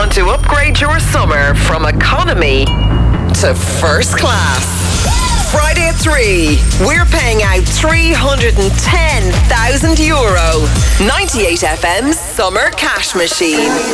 want to upgrade your summer from economy to first class? Friday at 3, we're paying out €310,000. 98 FM's Summer Cash Machine.